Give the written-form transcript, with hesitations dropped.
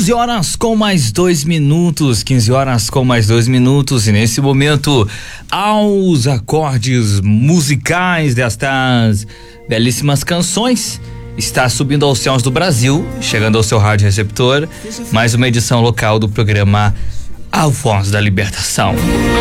15 horas com mais 2 minutos, 15 horas com mais 2 minutos, e nesse momento, aos acordes musicais destas belíssimas canções, está subindo aos céus do Brasil, chegando ao seu rádio receptor, mais uma edição local do programa A Voz da Libertação.